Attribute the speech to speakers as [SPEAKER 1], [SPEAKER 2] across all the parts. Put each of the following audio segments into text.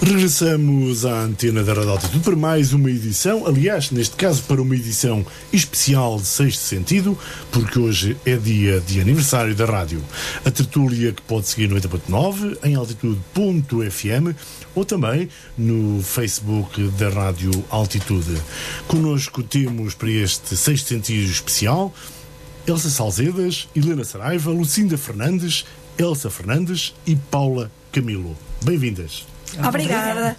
[SPEAKER 1] Regressamos à antena da Rádio Altitude para mais uma edição, aliás, neste caso para uma edição especial de Sexto Sentido, porque hoje é dia de aniversário da rádio. A tertúlia que pode seguir no 90.9, em altitude.fm ou também no Facebook da Rádio Altitude. Connosco temos para este Sexto Sentido especial Elsa Salzedas, Helena Saraiva, Lucinda Fernandes, Elsa Fernandes e Paula Camilo. Bem-vindas.
[SPEAKER 2] Obrigada.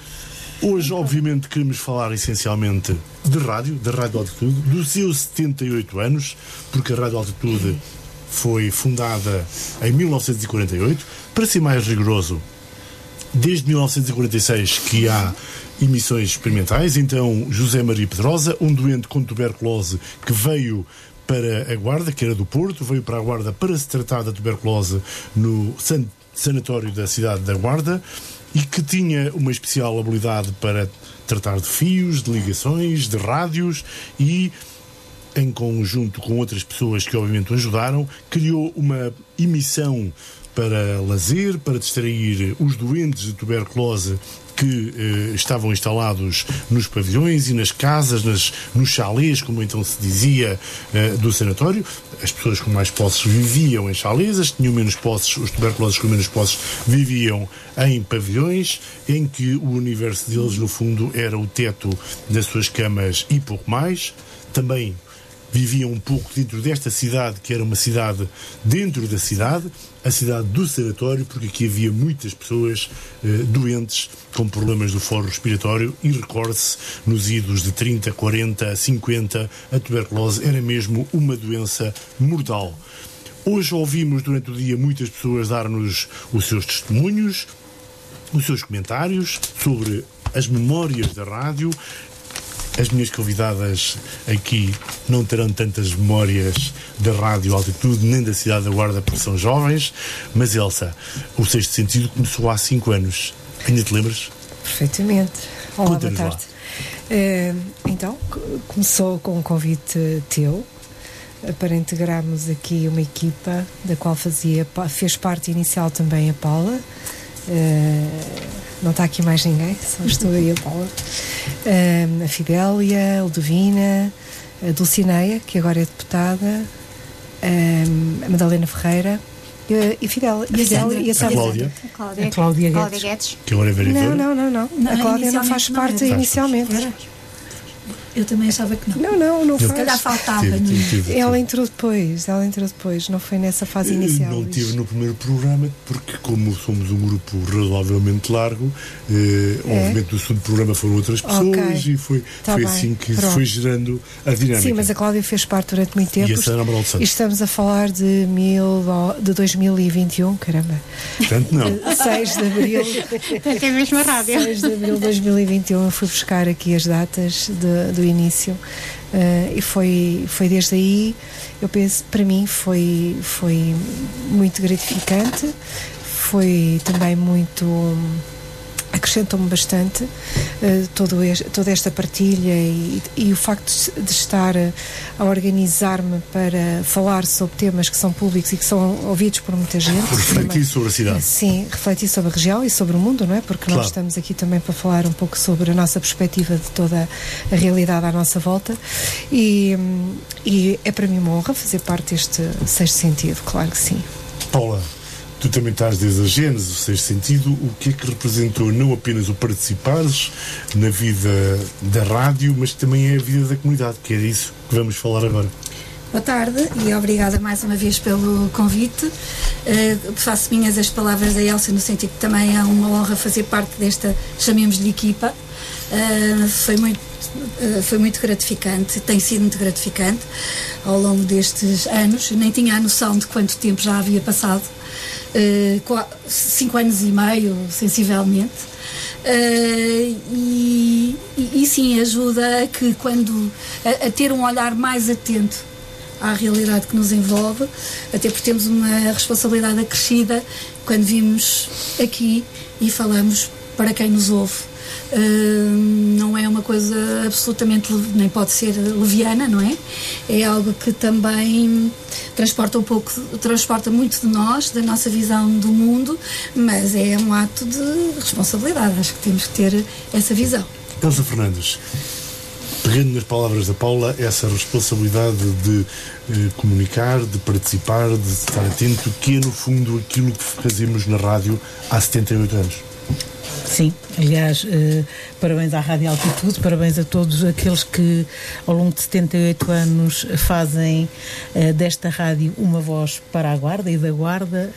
[SPEAKER 1] Hoje, obviamente, queremos falar essencialmente de rádio, da Rádio Altitude, dos seus 78 anos, porque a Rádio Altitude foi fundada em 1948. Para ser mais rigoroso, desde 1946 que há emissões experimentais. Então, José Maria Pedrosa, um doente com tuberculose que veio para a Guarda, que era do Porto, veio para a Guarda para se tratar da tuberculose no sanatório da cidade da Guarda, e que tinha uma especial habilidade para tratar de fios, de ligações, de rádios, e em conjunto com outras pessoas que obviamente o ajudaram, criou uma emissão para lazer, para distrair os doentes de tuberculose que estavam instalados nos pavilhões e nas casas, nos chalés, como então se dizia, do sanatório. As pessoas com mais posses viviam em chalés, as que tinham menos posses, os tuberculosos com menos posses, viviam em pavilhões, em que o universo deles, no fundo, era o teto das suas camas e pouco mais. Também viviam um pouco dentro desta cidade, que era uma cidade dentro da cidade, a cidade do sanatório, porque aqui havia muitas pessoas doentes com problemas do foro respiratório, e recorde-se, nos idos de 30, 40, 50, a tuberculose era mesmo uma doença mortal. Hoje ouvimos durante o dia muitas pessoas dar-nos os seus testemunhos, os seus comentários sobre as memórias da rádio. As minhas convidadas aqui não terão tantas memórias da Rádio Altitude nem da cidade da Guarda, porque são jovens, mas Elsa, o Sexto Sentido começou há 5 anos. Ainda te lembras?
[SPEAKER 2] Perfeitamente. Olá, boa
[SPEAKER 1] Conta-nos
[SPEAKER 2] tarde. Então, começou com um convite teu para integrarmos aqui uma equipa da qual fez parte inicial também a Paula. Não está aqui mais ninguém, só estou eu e a Paula. A Fidélia, a Ludovina, a Dulcineia, que agora é deputada, a Madalena Ferreira e a Fidélia e
[SPEAKER 1] a
[SPEAKER 3] Cláudia
[SPEAKER 2] Guedes.
[SPEAKER 1] Que agora é vereadora.
[SPEAKER 2] Não. A Cláudia não faz parte inicialmente.
[SPEAKER 3] Eu também achava que não.
[SPEAKER 2] Não
[SPEAKER 3] Se
[SPEAKER 2] faz.
[SPEAKER 3] calhar faltava.
[SPEAKER 2] Ela entrou depois, não foi nessa fase inicial.
[SPEAKER 1] Não tive no primeiro programa, porque como somos um grupo razoavelmente largo, obviamente no segundo programa foram outras pessoas, e foi assim que se foi gerando a dinâmica.
[SPEAKER 2] Sim, mas a Cláudia fez parte durante muito tempo.
[SPEAKER 1] E a Sara Amaral Santos.
[SPEAKER 2] E estamos a falar de 2021, caramba.
[SPEAKER 1] Portanto, não.
[SPEAKER 2] 6 de Abril.
[SPEAKER 3] É mesmo a rádio.
[SPEAKER 2] 6 de Abril de 2021, eu fui buscar aqui as datas do início, e foi desde aí, eu penso, para mim foi muito gratificante, foi também muito, acrescentou-me bastante toda esta partilha e o facto de estar a organizar-me para falar sobre temas que são públicos e que são ouvidos por muita gente.
[SPEAKER 1] Refletir sobre a cidade.
[SPEAKER 2] Sim, refletir sobre a região e sobre o mundo, não é? Porque nós estamos aqui também para falar um pouco sobre a nossa perspectiva de toda a realidade à nossa volta, e é para mim uma honra fazer parte deste Sexto Sentido, claro que sim.
[SPEAKER 1] Paula, tu também estás desde a gênese do Sexto Sentido. O que é que representou não apenas o participares na vida da rádio, mas também é a vida da comunidade, que é disso que vamos falar agora?
[SPEAKER 3] Boa tarde e obrigada mais uma vez pelo convite. Faço minhas as palavras da Elsa, no sentido que também é uma honra fazer parte desta, chamemos-lhe equipa. Foi muito gratificante, tem sido muito gratificante ao longo destes anos. Nem tinha a noção de quanto tempo já havia passado. 5 anos e meio, sensivelmente, e sim, ajuda a ter um olhar mais atento à realidade que nos envolve, até porque temos uma responsabilidade acrescida quando vimos aqui e falamos para quem nos ouve. Não é uma coisa absolutamente, nem pode ser leviana, não é? É algo que também transporta muito de nós, da nossa visão do mundo, mas é um ato de responsabilidade. Acho que temos que ter essa visão.
[SPEAKER 1] Elsa Fernandes, pegando nas palavras da Paula, essa responsabilidade de comunicar, de participar, de estar atento, que é no fundo aquilo que fazemos na rádio há 78 anos.
[SPEAKER 4] Sim, aliás, parabéns à Rádio Altitude, parabéns a todos aqueles que ao longo de 78 anos fazem desta rádio uma voz para a Guarda e da Guarda,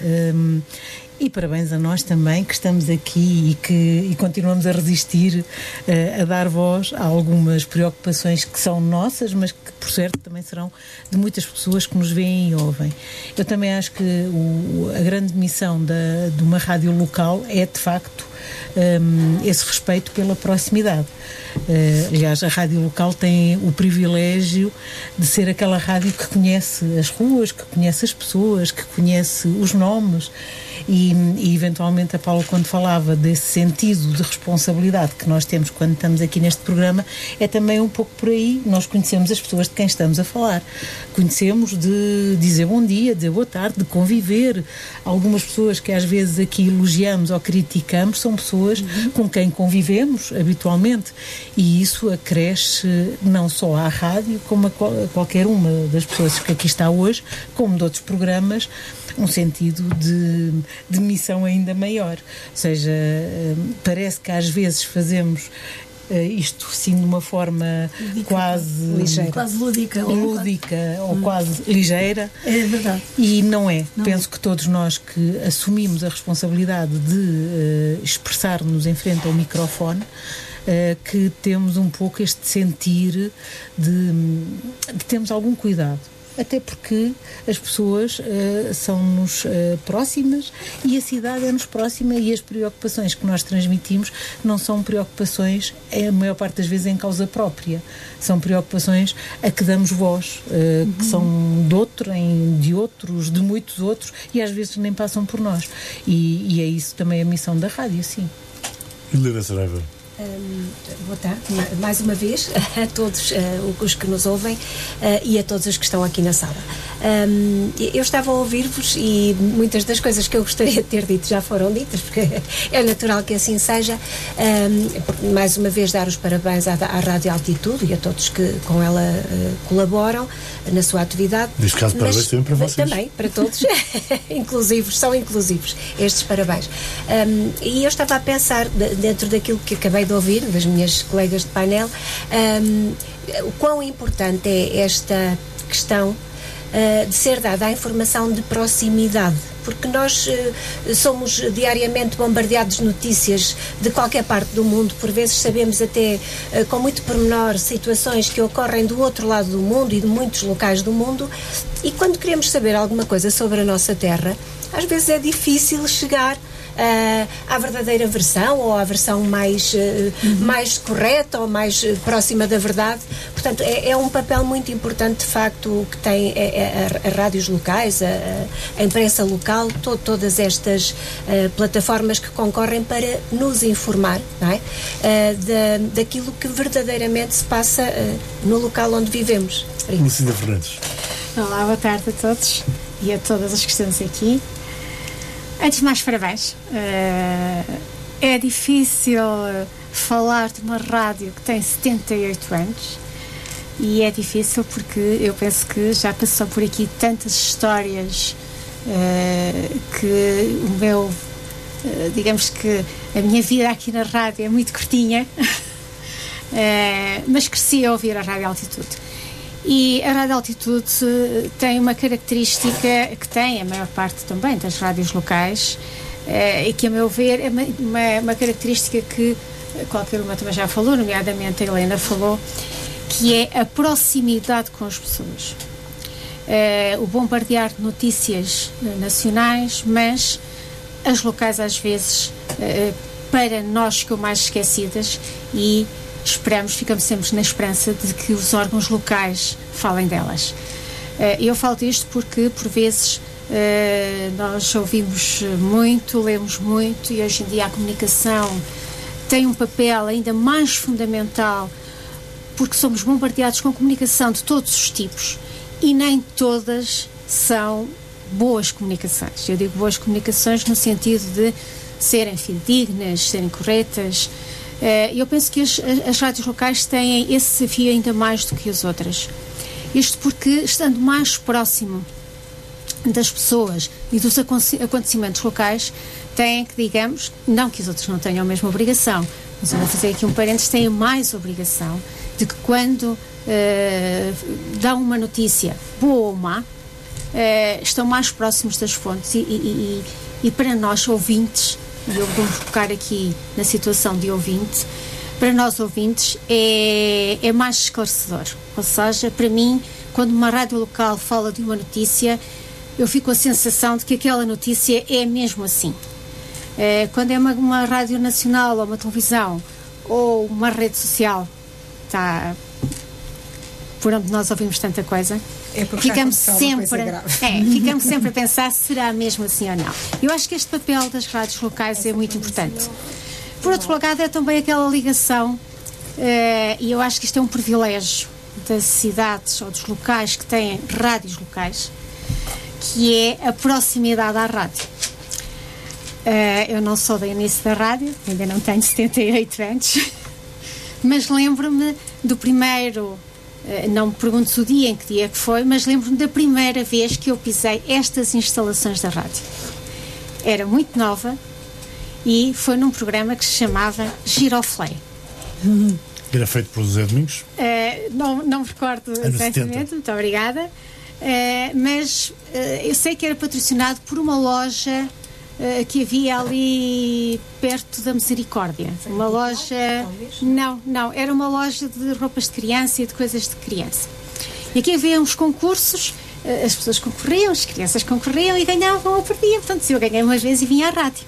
[SPEAKER 4] e parabéns a nós também que estamos aqui e continuamos a resistir, a dar voz a algumas preocupações que são nossas, mas que por certo também serão de muitas pessoas que nos veem e ouvem. Eu também acho que a grande missão de uma rádio local é de facto esse respeito pela proximidade. Aliás, a rádio local tem o privilégio de ser aquela rádio que conhece as ruas, que conhece as pessoas, que conhece os nomes e eventualmente a Paula, quando falava desse sentido de responsabilidade que nós temos quando estamos aqui neste programa, é também um pouco por aí. Nós conhecemos as pessoas de quem estamos a falar, conhecemos de dizer bom dia, dizer boa tarde, de conviver. Algumas pessoas que às vezes aqui elogiamos ou criticamos são pessoas com quem convivemos habitualmente, e isso acresce não só à rádio como a qualquer uma das pessoas que aqui está hoje, como de outros programas, um sentido de missão ainda maior. Ou seja, parece que às vezes fazemos isto sim de uma forma quase ligeira,
[SPEAKER 3] quase lúdica
[SPEAKER 4] ou quase ligeira.
[SPEAKER 3] É verdade.
[SPEAKER 4] E não é. Penso que todos nós que assumimos a responsabilidade de expressar-nos em frente ao microfone, que temos um pouco este sentir de termos algum cuidado. Até porque as pessoas são-nos próximas e a cidade é-nos próxima, e as preocupações que nós transmitimos não são preocupações, a maior parte das vezes, em causa própria. São preocupações a que damos voz, que são de outros, de muitos outros, e às vezes nem passam por nós. E é isso também a missão da rádio, sim.
[SPEAKER 1] Helena Saraiva.
[SPEAKER 5] Boa tarde, mais uma vez, a todos os que nos ouvem e a todos os que estão aqui na sala. Eu estava a ouvir-vos e muitas das coisas que eu gostaria de ter dito já foram ditas, porque é natural que assim seja. Mais uma vez, dar os parabéns à Rádio Altitude e a todos que com ela colaboram na sua atividade.
[SPEAKER 1] Neste caso, parabéns também para vocês.
[SPEAKER 5] Também, para todos, são inclusivos estes parabéns. E eu estava a pensar, dentro daquilo que acabei de ouvir, das minhas colegas de painel, o quão importante é esta questão de ser dada a informação de proximidade, porque nós somos diariamente bombardeados de notícias de qualquer parte do mundo. Por vezes sabemos até com muito pormenor situações que ocorrem do outro lado do mundo e de muitos locais do mundo, e quando queremos saber alguma coisa sobre a nossa terra, às vezes é difícil chegar à verdadeira versão, ou à versão mais correta ou mais próxima da verdade. Portanto, é um papel muito importante, de facto, que tem as rádios locais, a imprensa local, todas estas plataformas que concorrem para nos informar, não é? Daquilo que verdadeiramente se passa no local onde vivemos.
[SPEAKER 1] Lucinda Fernandes.
[SPEAKER 6] Olá, boa tarde a todos e a todas as que estamos aqui. Antes de mais, parabéns. É difícil falar de uma rádio que tem 78 anos, e é difícil porque eu penso que já passou por aqui tantas histórias que o meu, digamos que a minha vida aqui na rádio é muito curtinha, mas cresci a ouvir a Rádio Altitude. E a Rádio Altitude tem uma característica que tem a maior parte também das rádios locais, e que, a meu ver, é uma característica que qualquer uma também já falou, nomeadamente a Helena falou, que é a proximidade com as pessoas. O bombardear de notícias nacionais, mas as locais às vezes, para nós, ficam mais esquecidas, e ficamos sempre na esperança de que os órgãos locais falem delas. Eu falo disto porque, por vezes, nós ouvimos muito, lemos muito, e hoje em dia a comunicação tem um papel ainda mais fundamental, porque somos bombardeados com comunicação de todos os tipos e nem todas são boas comunicações. Eu digo boas comunicações no sentido de serem fidedignas, serem corretas. Eu penso que as rádios locais têm esse desafio ainda mais do que as outras. Isto porque, estando mais próximo das pessoas e dos acontecimentos locais, têm que, digamos, não que os outros não tenham a mesma obrigação, mas eu vou fazer aqui um parênteses, têm mais obrigação de que quando dão uma notícia boa ou má, estão mais próximos das fontes e para nós ouvintes, e eu vou-me focar aqui na situação de ouvinte, para nós ouvintes é mais esclarecedor. Ou seja, para mim, quando uma rádio local fala de uma notícia, eu fico com a sensação de que aquela notícia é mesmo assim. Quando é uma rádio nacional ou uma televisão ou uma rede social, está por onde nós ouvimos tanta coisa, ficamos sempre a pensar, será mesmo assim ou não? Eu acho que este papel das rádios locais é muito importante. Por outro lado, é também aquela ligação, e eu acho que isto é um privilégio das cidades ou dos locais que têm rádios locais, que é a proximidade à rádio. Eu não sou do início da rádio, ainda não tenho 78 anos, mas lembro-me do primeiro, não me perguntes o dia em que dia que foi, mas lembro-me da primeira vez que eu pisei estas instalações da rádio. Era muito nova e foi num programa que se chamava Giroflé.
[SPEAKER 1] Era feito por José Domingos?
[SPEAKER 6] Não me recordo exatamente, muito obrigada. Mas eu sei que era patrocinado por uma loja que havia ali perto da Misericórdia. Uma loja... Não, era uma loja de roupas de criança e de coisas de criança. E aqui havia uns concursos, as pessoas concorriam, as crianças concorriam e ganhavam ou perdiam. Portanto, eu ganhei uma vez e vinha à rádio.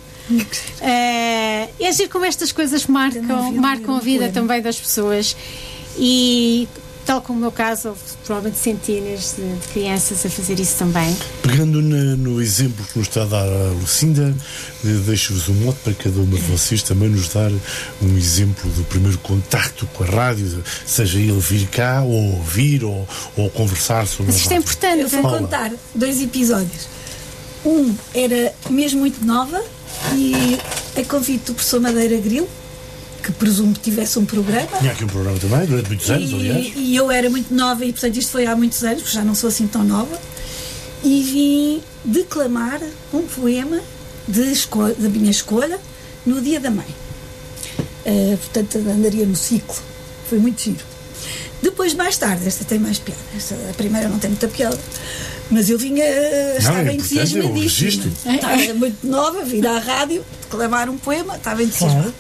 [SPEAKER 6] É agir como estas coisas marcam a vida também das pessoas. E tal como o meu caso, houve provavelmente centenas de crianças a fazer isso também.
[SPEAKER 1] Pegando no exemplo que nos está a dar a Lucinda, deixo-vos um mote para cada uma de vocês também nos dar um exemplo do primeiro contacto com a rádio, seja ele vir cá, ou ouvir, ou conversar sobre a rádio.
[SPEAKER 6] Isto é importante.
[SPEAKER 3] Eu vou contar 2 episódios. Um era mesmo muito nova e a convite do professor Madeira Grilo, que presumo que tivesse um programa.
[SPEAKER 1] Tinha aqui um programa também, durante muitos anos, aliás.
[SPEAKER 3] E eu era muito nova e, portanto, isto foi há muitos anos, porque já não sou assim tão nova, e vim declamar um poema da minha escolha no Dia da Mãe. Portanto, andaria no ciclo. Foi muito giro. Depois, mais tarde, esta tem mais piada. A primeira não tem muita piada. Mas eu estava entusiasmadíssima. Estava muito nova, vir à rádio, declamar um poema, estava entusiasmada.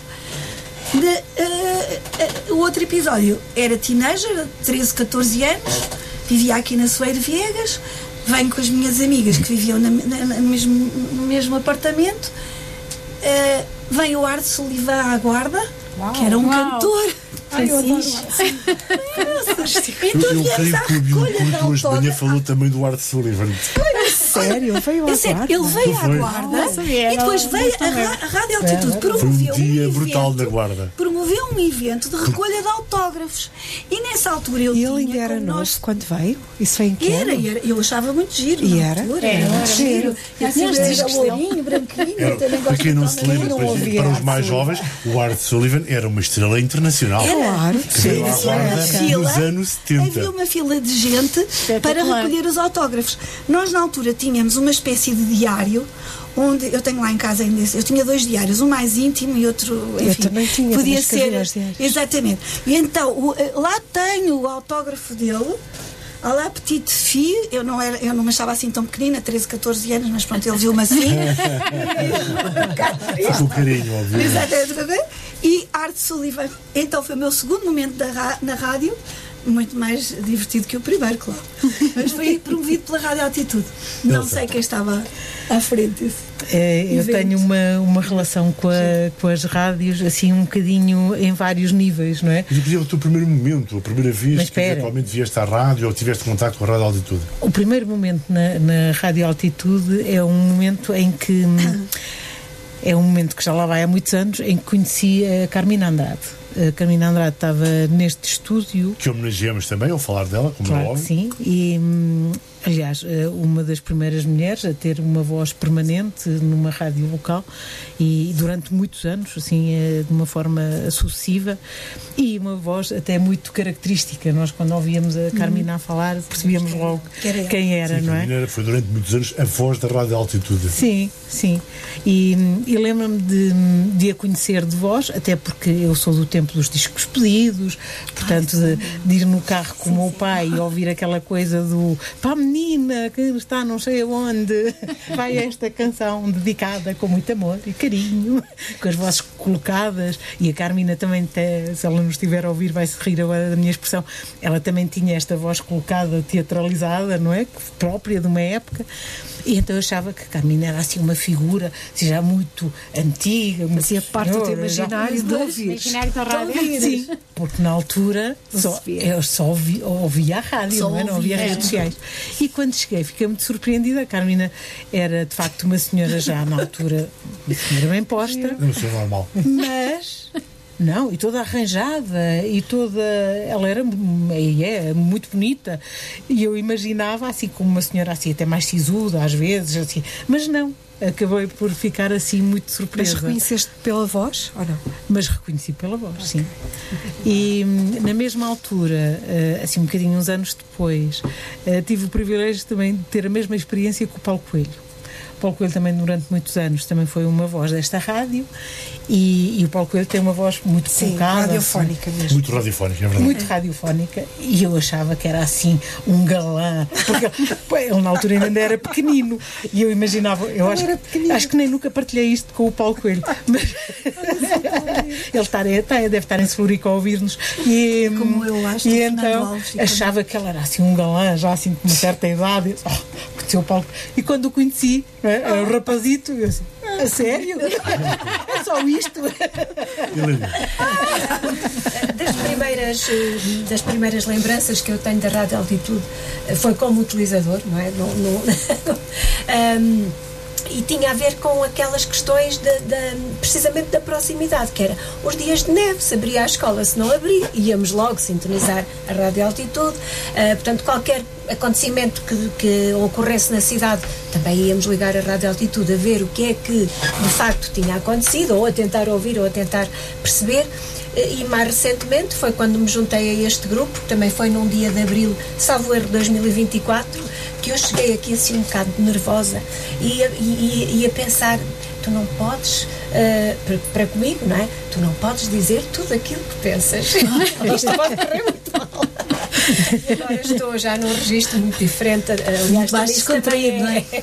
[SPEAKER 3] O outro episódio era teenager, 13, 14 anos, vivia aqui na Soeiro Viegas, venho com as minhas amigas que viviam no mesmo apartamento, vem o Arte Sullivan à guarda, que era um cantor.
[SPEAKER 1] Eu creio que o Bill hoje de manhã falou também do Arte Sullivan.
[SPEAKER 2] Sério? Veio à guarda?
[SPEAKER 3] Ele veio à guarda e depois veio a Rádio Altitude. Promoveu
[SPEAKER 1] foi um dia brutal da guarda.
[SPEAKER 3] Promoveu um evento de recolha de autógrafos. E nessa altura ele
[SPEAKER 2] ainda era novo quando veio? Isso foi em que
[SPEAKER 3] era? Eu achava muito giro.
[SPEAKER 2] E era?
[SPEAKER 3] Era muito giro. Era lourinho, branquinho.
[SPEAKER 1] Para quem não se lembra, para os mais jovens, o Art Sullivan era uma estrela internacional.
[SPEAKER 2] Claro.
[SPEAKER 1] Nos anos 70.
[SPEAKER 3] Havia uma fila de gente para recolher os autógrafos. Nós, na altura, tínhamos uma espécie de diário, onde eu tenho lá em casa ainda, eu tinha 2 diários, um mais íntimo e outro, enfim,
[SPEAKER 2] eu também tinha,
[SPEAKER 3] podia ser, exatamente. E então, lá tenho o autógrafo dele, à la petite fille, eu não me achava assim tão pequenina, 13, 14 anos, mas pronto, ele viu-me assim.
[SPEAKER 1] Com carinho, óbvio.
[SPEAKER 3] Exatamente. E Art Sullivan. Então foi o meu segundo momento na rádio, muito mais divertido que o primeiro, claro. Mas foi promovido pela Rádio Altitude. Não sei quem estava à frente disso.
[SPEAKER 4] Eu tenho uma relação com as rádios, assim, um bocadinho em vários níveis, não é?
[SPEAKER 1] Mas eu queria o teu primeiro momento, a primeira vez que eventualmente vieste à rádio ou tiveste contato com a Rádio Altitude.
[SPEAKER 4] O primeiro momento na Rádio Altitude é um momento em que é um momento que já lá vai há muitos anos, em que conheci a Carmina Andrade. A Carmina Andrade estava neste estúdio.
[SPEAKER 1] Que homenageamos também ao falar dela, como
[SPEAKER 4] claro
[SPEAKER 1] é óbvio.
[SPEAKER 4] Sim, e aliás, uma das primeiras mulheres a ter uma voz permanente numa rádio local e durante muitos anos, assim, de uma forma sucessiva, e uma voz até muito característica. Nós, quando ouvíamos a Carmina a falar, percebíamos logo quem era,
[SPEAKER 1] Sim,
[SPEAKER 4] não é?
[SPEAKER 1] Carmina foi durante muitos anos a voz da Rádio Altitude.
[SPEAKER 4] Sim, sim. E lembro-me de a conhecer de voz, até porque eu sou do tempo dos discos pedidos, portanto, de ir no carro com o meu pai e ouvir aquela coisa do pá, menina, que está não sei aonde, vai esta canção dedicada com muito amor e carinho, com as vozes colocadas. E a Carmina também, se ela nos estiver a ouvir, vai se rir agora da minha expressão, ela também tinha esta voz colocada, teatralizada, não é? Própria de uma época. E então eu achava que a Carmina era assim uma figura assim, já muito antiga,
[SPEAKER 2] fazia parte do teu imaginário de ouvir.
[SPEAKER 6] Imaginário da rádio.
[SPEAKER 4] Sim, porque na altura eu só ouvia a rádio, não ouvia redes sociais. E quando cheguei, fiquei muito surpreendida. A Carmina era de facto uma senhora já na altura, uma senhora bem posta.
[SPEAKER 1] Não sou normal.
[SPEAKER 4] Mas não, e toda arranjada, e toda. Ela era muito bonita. E eu imaginava assim como uma senhora assim, até mais sisuda às vezes, assim, mas não. Acabei por ficar assim muito surpresa.
[SPEAKER 2] Mas reconheceste pela voz ou não?
[SPEAKER 4] Mas reconheci pela voz, sim. E na mesma altura, assim um bocadinho uns anos depois, tive o privilégio também de ter a mesma experiência com o Paulo Coelho. Paulo Coelho também durante muitos anos também foi uma voz desta rádio e o Paulo Coelho tem uma voz muito colocada,
[SPEAKER 2] radiofónica
[SPEAKER 4] assim,
[SPEAKER 2] mesmo.
[SPEAKER 1] Muito radiofónica, é verdade.
[SPEAKER 4] Muito radiofónica, e eu achava que era assim um galã, porque ele na altura ainda era pequenino e eu imaginava, acho que nem nunca partilhei isto com o Paulo Coelho, mas ele deve estar em Celurico a ouvir-nos e,
[SPEAKER 3] como eu acho,
[SPEAKER 4] e então achava que ele era assim um galã, já assim com uma certa idade. Conheci o Paulo, e quando o conheci, era o rapazito, eu assim, a sério? É só isto?
[SPEAKER 5] Das primeiras lembranças que eu tenho da Rádio Altitude foi como utilizador, não é? E tinha a ver com aquelas questões precisamente da proximidade, que era os dias de neve, se abria a escola, se não abria, íamos logo sintonizar a Rádio Altitude, portanto qualquer acontecimento que ocorresse na cidade, também íamos ligar a Rádio Altitude a ver o que é que de facto tinha acontecido, ou a tentar ouvir, ou a tentar perceber. E mais recentemente foi quando me juntei a este grupo, que também foi num dia de abril, salvo erro, 2024, que eu cheguei aqui assim um bocado nervosa e a pensar, tu não podes, para comigo, não é? Tu não podes dizer tudo aquilo que pensas. Isto pode correr muito mal. E agora estou já num registro muito diferente. Aliás,
[SPEAKER 3] mais descontraído, não é?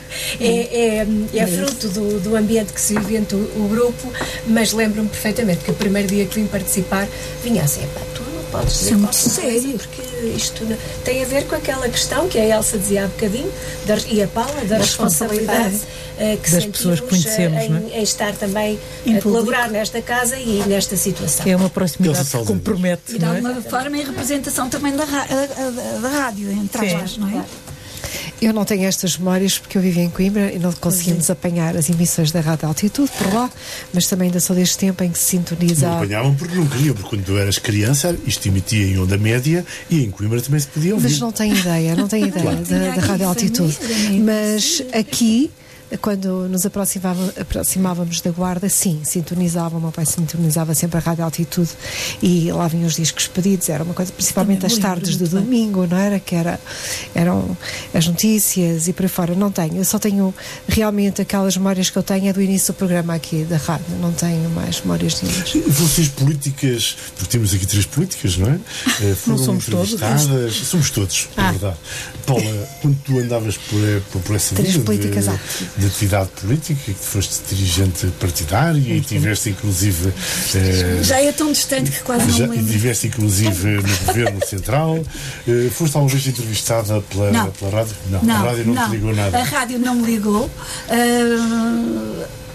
[SPEAKER 5] É fruto do ambiente que se vive entre o grupo, mas lembro-me perfeitamente que o primeiro dia que vim participar vinha assim, tu não podes dizer
[SPEAKER 3] muito
[SPEAKER 5] qualquer
[SPEAKER 3] sério,
[SPEAKER 5] coisa, porque isto tem a ver com aquela questão que a Elsa dizia há bocadinho, e a Paula, da responsabilidade que
[SPEAKER 4] das pessoas que conhecemos,
[SPEAKER 5] em estar também a colaborar nesta casa e nesta situação.
[SPEAKER 4] É uma proximidade que compromete.
[SPEAKER 3] E de alguma forma em representação também da rádio, entre aspas, não é? Claro.
[SPEAKER 2] Eu não tenho estas memórias porque eu vivi em Coimbra e não conseguimos apanhar as emissões da Rádio Altitude por lá, mas também ainda sou deste tempo em que se sintoniza.
[SPEAKER 1] Não apanhavam porque não queriam, porque quando tu eras criança isto emitia em onda média e em Coimbra também se podia ouvir.
[SPEAKER 2] Mas não tenho ideia claro. da Rádio Altitude. Mas aqui, quando nos aproximávamos da Guarda, sim, o meu pai sintonizava sempre a Rádio Altitude e lá vinham os discos pedidos, era uma coisa, principalmente às tardes de domingo, não era? Que eram as notícias e por aí fora. Não tenho, eu só tenho realmente aquelas memórias que eu tenho é do início do programa aqui da rádio, não tenho mais memórias nenhumas.
[SPEAKER 1] Vocês políticas, porque temos aqui 3 políticas, não é? Foram
[SPEAKER 4] não somos
[SPEAKER 1] entrevistadas, somos todos, é verdade. Paula, quando tu andavas por essa vida de atividade política, que foste dirigente partidário e tiveste inclusive
[SPEAKER 3] já é tão distante que quase não me lembro.
[SPEAKER 1] E tiveste inclusive no governo central. Foste alguma vez entrevistada pela rádio? Não, a rádio não te ligou nada.
[SPEAKER 3] A rádio não me ligou.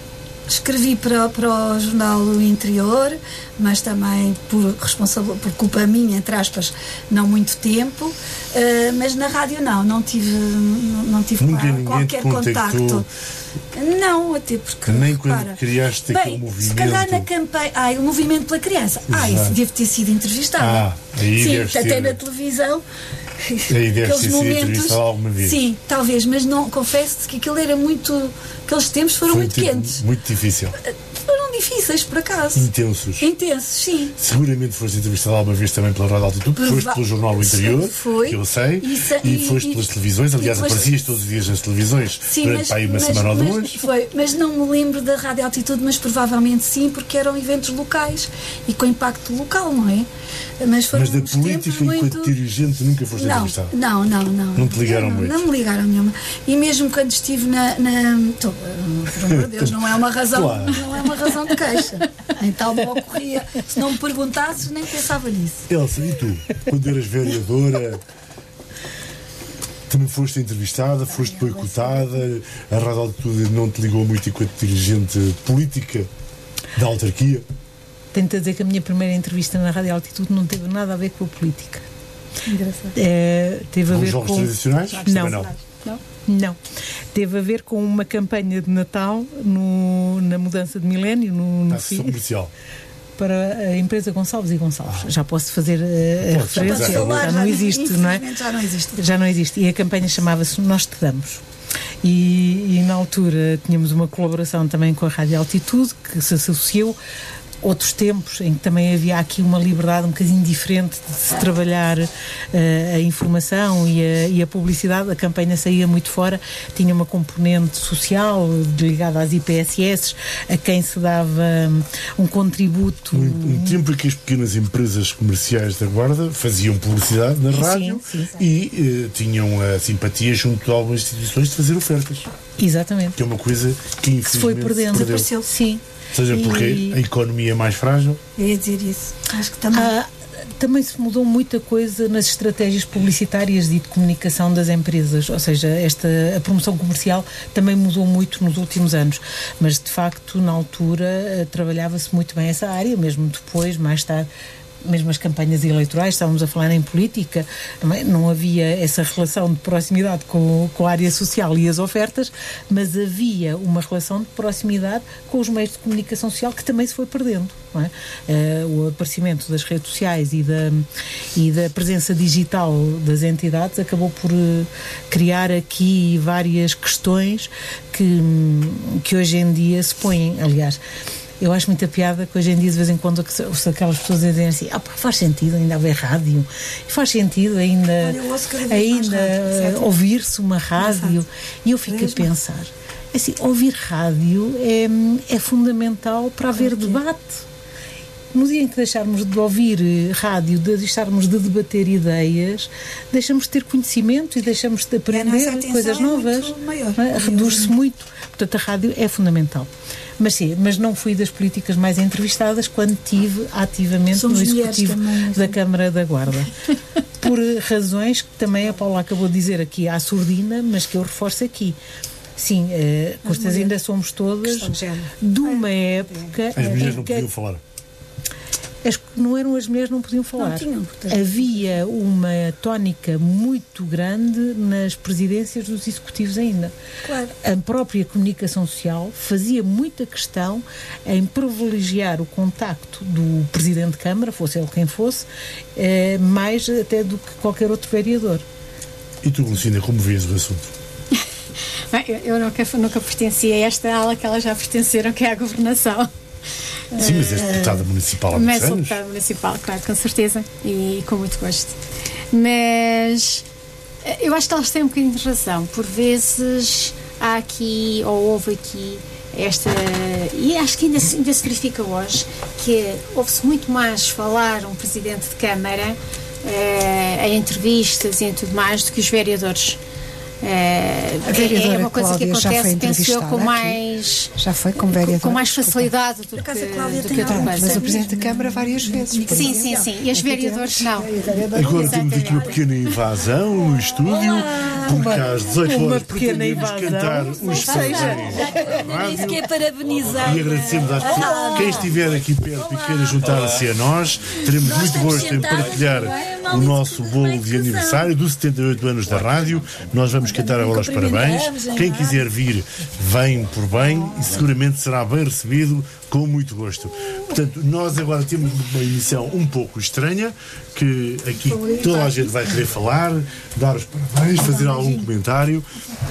[SPEAKER 3] escrevi para o jornal O Interior, mas também por culpa minha, entre aspas, não muito tempo, mas na rádio não tive qualquer contacto. Não, até porque...
[SPEAKER 1] Nem quando criaste aquele movimento...
[SPEAKER 3] Se calhar na campanha... o movimento pela criança. Isso deve ter sido entrevistada.
[SPEAKER 1] Aí
[SPEAKER 3] sim, até na televisão.
[SPEAKER 1] Aí deve ter sido entrevistada alguma vez.
[SPEAKER 3] Sim, talvez, mas não, confesso-te que aquilo era muito... Aqueles tempos foram muito quentes.
[SPEAKER 1] Muito difícil.
[SPEAKER 3] Foram difíceis, por acaso.
[SPEAKER 1] Intensos,
[SPEAKER 3] sim.
[SPEAKER 1] Seguramente foste entrevistada alguma vez também pela Rádio Altitude, foste pelo jornal O Interior, que eu sei, e foste pelas televisões, aliás, aparecias todos os dias nas televisões, durante uma semana ou duas.
[SPEAKER 3] Mas não me lembro da Rádio Altitude, mas provavelmente sim, porque eram eventos locais e com impacto local, não é? Mas da
[SPEAKER 1] política, enquanto dirigente, nunca foste entrevistada?
[SPEAKER 3] Não.
[SPEAKER 1] Não te ligaram muito?
[SPEAKER 3] Não me ligaram nenhuma. E mesmo quando estive por amor de Deus, não é uma razão, claro. Não é uma razão de queixa. Então me ocorria. Se não me perguntasses, nem pensava nisso.
[SPEAKER 1] Elsa, e tu? Quando eras vereadora, também foste entrevistada, foste boicotada, a Rádio Altitude não te ligou muito enquanto dirigente política da autarquia?
[SPEAKER 4] Tenho-te a dizer que a minha primeira entrevista na Rádio Altitude não teve nada a ver com a política.
[SPEAKER 3] Engraçado.
[SPEAKER 4] Teve a ver
[SPEAKER 1] jogos tradicionais?
[SPEAKER 4] Não. Teve a ver com uma campanha de Natal na mudança de milénio, no
[SPEAKER 1] comercial.
[SPEAKER 4] Para a empresa Gonçalves e Gonçalves. Já posso fazer a referência. Já não existe, não é? Já não existe. E a campanha chamava-se Nós Te Damos. E na altura tínhamos uma colaboração também com a Rádio Altitude, que se associou. Outros tempos em que também havia aqui uma liberdade um bocadinho diferente de se trabalhar a informação e a publicidade. A campanha saía muito fora, tinha uma componente social ligada às IPSS, a quem se dava um contributo.
[SPEAKER 1] Um tempo em que as pequenas empresas comerciais da Guarda faziam publicidade na rádio e tinham a simpatia junto a algumas instituições de fazer ofertas.
[SPEAKER 4] Exatamente.
[SPEAKER 1] Que é uma coisa que infelizmente
[SPEAKER 4] se foi perdendo.
[SPEAKER 3] Desapareceu.
[SPEAKER 4] Sim.
[SPEAKER 1] Seja porque a economia é mais frágil.
[SPEAKER 3] Eu ia dizer isso. Acho que também.
[SPEAKER 4] Também se mudou muita coisa nas estratégias publicitárias e de comunicação das empresas, ou seja, a promoção comercial também mudou muito nos últimos anos, mas de facto na altura trabalhava-se muito bem essa área, mesmo depois, mais tarde, mesmo as campanhas eleitorais, estávamos a falar em política, não havia essa relação de proximidade com a área social e as ofertas, mas havia uma relação de proximidade com os meios de comunicação social que também se foi perdendo. Não é? O aparecimento das redes sociais e da presença digital das entidades acabou por criar aqui várias questões que hoje em dia se põem. Aliás, eu acho muita piada que hoje em dia, de vez em quando, aquelas pessoas dizem assim: faz sentido ainda haver rádio, faz sentido ainda ouvir-se uma rádio. E eu fico a pensar, assim, ouvir rádio é fundamental para haver debate. No dia em que deixarmos de ouvir rádio, de deixarmos de debater ideias, deixamos de ter conhecimento e deixamos de aprender coisas novas. Reduz-se muito. Portanto, a rádio é fundamental. Mas não fui das políticas mais entrevistadas quando estive ativamente no Executivo da Câmara da Guarda. Por razões que também a Paula acabou de dizer aqui à surdina, mas que eu reforço aqui. Sim, com certeza ainda somos todas de uma época...
[SPEAKER 1] As mulheres não podiam falar.
[SPEAKER 4] As que não eram as mulheres não podiam falar.
[SPEAKER 3] Não tinham, portanto.
[SPEAKER 4] Havia uma tónica muito grande nas presidências dos executivos ainda.
[SPEAKER 3] Claro.
[SPEAKER 4] A própria comunicação social fazia muita questão em privilegiar o contacto do Presidente de Câmara, fosse ele quem fosse, mais até do que qualquer outro vereador.
[SPEAKER 1] E tu, Lucinda, como vês o assunto?
[SPEAKER 6] Bem, eu nunca pertenci a esta ala que elas já pertenceram, que é a governação.
[SPEAKER 1] Sim, mas és deputada municipal há muitos anos.
[SPEAKER 6] Sou deputada municipal, claro, com certeza, e com muito gosto. Mas eu acho que elas têm um bocadinho de razão. Por vezes há aqui, ou houve aqui, e acho que ainda se verifica hoje, que ouve-se muito mais falar um Presidente de Câmara em entrevistas e em tudo mais do que os vereadores.
[SPEAKER 2] É
[SPEAKER 6] uma coisa que acontece, penso eu, com
[SPEAKER 2] aqui.
[SPEAKER 6] mais...
[SPEAKER 2] Já foi como vereadora.
[SPEAKER 6] Com mais facilidade do que outra coisa.
[SPEAKER 2] Mas o Presidente da Câmara várias vezes.
[SPEAKER 6] Sim. E os vereadores não.
[SPEAKER 1] Agora temos aqui uma pequena invasão no estúdio, porque às 18 horas pretendemos cantar os parabéns.
[SPEAKER 5] Isso que é parabenizar.
[SPEAKER 1] E agradecemos às pessoas. Quem estiver aqui perto e queira juntar-se a nós, teremos muito gosto em partilhar o nosso bolo de aniversário dos 78 anos da rádio. Nós vamos cantar agora os parabéns. Quem quiser vir, vem por bem e seguramente será bem recebido com muito gosto. Portanto, nós agora temos uma emissão um pouco estranha, que aqui toda a gente vai querer falar, dar os parabéns, fazer algum comentário.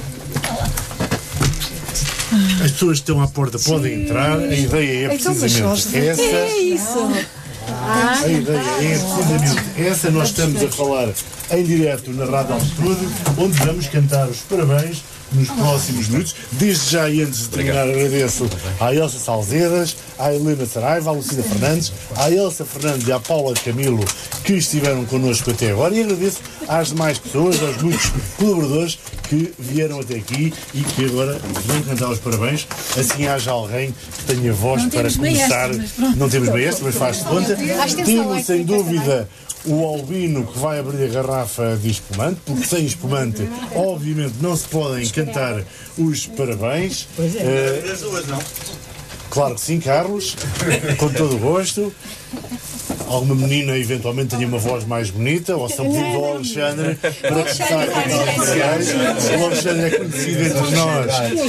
[SPEAKER 1] As pessoas que estão à porta podem entrar. A ideia é precisamente essa.
[SPEAKER 5] É isso.
[SPEAKER 1] A ideia é precisamente essa. Nós estamos a falar em direto na Rádio Altitude, onde vamos cantar os parabéns nos próximos minutos. Desde já e antes de terminar, agradeço à Elsa Salzedas, à Helena Saraiva, à Lucida Fernandes, à Elsa Fernandes e à Paula Camilo, que estiveram connosco até agora, e agradeço às demais pessoas, aos muitos colaboradores que vieram até aqui e que agora vão cantar os parabéns. Assim haja alguém que tenha voz para começar. Não temos bem esta, mas faz-se conta. Temos sem dúvida o Albino, que vai abrir a garrafa de espumante, porque sem espumante obviamente não se podem cantar os parabéns. Claro que sim, Carlos, com todo o gosto. Alguma menina eventualmente tenha uma voz mais bonita, ou são pedido ao Alexandre para começar a cantar os parabéns. O Alexandre é conhecido entre nós,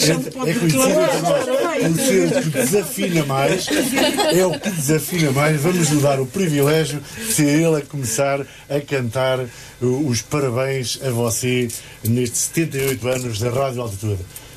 [SPEAKER 1] por ser o que desafina mais, é o que desafina mais. Vamos lhe dar o privilégio de ser ele a começar a cantar os parabéns a você nestes 78 anos da Rádio Altitude.